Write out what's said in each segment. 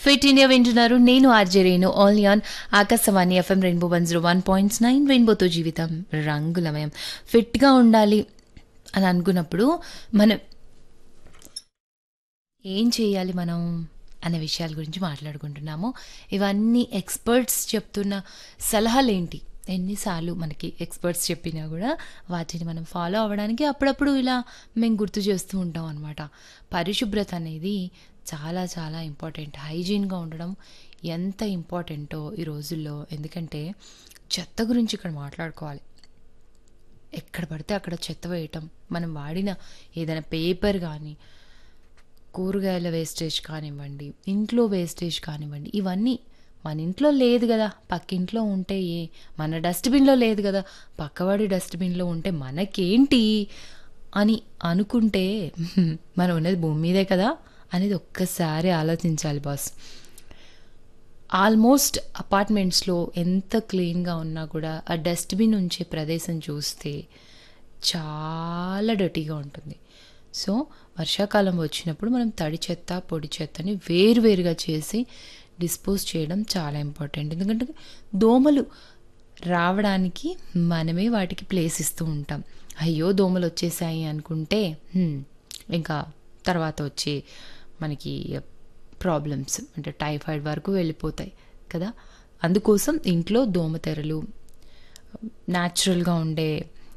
Fit India వింటున్నారు. నేను RJ Renu only on Akashvani FM rainbow 101.9 రెయిన్బోతో జీవితం రంగులమయం. ఫిట్గా ఉండాలి అని అనుకున్నప్పుడు మనం ఏం చేయాలి మనం అనే విషయాల గురించి మాట్లాడుకుంటున్నాము. ఇవన్నీ ఎక్స్పర్ట్స్ చెప్తున్న సలహాలేంటి, ఎన్నిసార్లు మనకి ఎక్స్పర్ట్స్ చెప్పినా కూడా వాటిని మనం ఫాలో అవ్వడానికి అప్పుడప్పుడు ఇలా మేము గుర్తు చేస్తూ ఉంటాం అనమాట. పరిశుభ్రత అనేది చాలా చాలా ఇంపార్టెంట్. హైజీన్గా ఉండడం ఎంత ఇంపార్టెంటో ఈ రోజుల్లో. ఎందుకంటే చెత్త గురించి ఇక్కడ మాట్లాడుకోవాలి. ఎక్కడ పడితే అక్కడ చెత్త వేయటం, మనం వాడిన ఏదైనా పేపర్ కానీ, కూరగాయల వేస్టేజ్ కానివ్వండి, ఇంట్లో వేస్టేజ్ కానివ్వండి, ఇవన్నీ మన ఇంట్లో లేదు కదా, పక్కింట్లో ఉంటే మన డస్ట్బిన్లో లేదు కదా, పక్కవాడి డస్ట్బిన్లో ఉంటే మనకేంటి అని అనుకుంటే మనం ఉన్నది భూమి మీదే కదా అనేది ఒక్కసారి ఆలోచించాలి బాస్. ఆల్మోస్ట్ అపార్ట్మెంట్స్లో ఎంత క్లీన్గా ఉన్నా కూడా ఆ డస్ట్బిన్ ఉంచే ప్రదేశం చూస్తే చాలా డర్టీగా ఉంటుంది. సో వర్షాకాలం వచ్చినప్పుడు మనం తడి చెత్త పొడి చెత్తని వేరువేరుగా చేసి డిస్పోజ్ చేయడం చాలా ఇంపార్టెంట్. ఎందుకంటే దోమలు రావడానికి మనమే వాటికి ప్లేస్ ఇస్తూ ఉంటాం. అయ్యో దోమలు వచ్చేసాయి అనుకుంటే ఇంకా తర్వాత వచ్చే మనకి ప్రాబ్లమ్స్ అంటే టైఫాయిడ్ వరకు వెళ్ళిపోతాయి కదా. అందుకోసం ఇంట్లో దోమతెరలు, న్యాచురల్గా ఉండే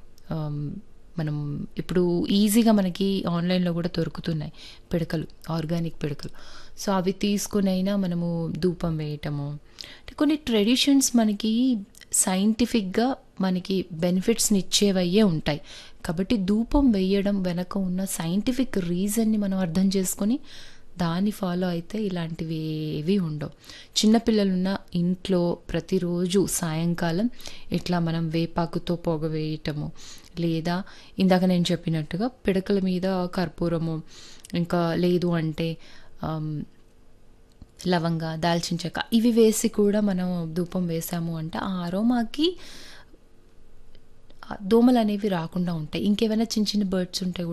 మనం ఇప్పుడు ఈజీగా మనకి ఆన్లైన్లో కూడా దొరుకుతున్నాయి పిడకలు, ఆర్గానిక్ పిడకలు. సో అవి తీసుకునైనా మనము ధూపం వేయటము. అంటే కొన్ని ట్రెడిషన్స్ మనకి సైంటిఫిక్గా మనకి బెనిఫిట్స్ని ఇచ్చేవయ్యే ఉంటాయి. కాబట్టి ధూపం వేయడం వెనక ఉన్న సైంటిఫిక్ రీజన్ని మనం అర్థం చేసుకొని దాన్ని ఫాలో అయితే ఇలాంటివి ఏవి ఉండవు. చిన్నపిల్లలున్న ఇంట్లో ప్రతిరోజు సాయంకాలం ఇట్లా మనం వేపాకుతో పొగ వేయటము, లేదా ఇందాక నేను చెప్పినట్టుగా పిడకల మీద కర్పూరము, ఇంకా లేదు అంటే లవంగ, దాల్చిన చెక్క ఇవి వేసి కూడా మనం ధూపం వేసాము అంటే ఆ అరోమాకి దోమలు అనేవి రాకుండా ఉంటాయి. ఇంకేమైనా చిన్న చిన్న బర్డ్స్ ఉంటే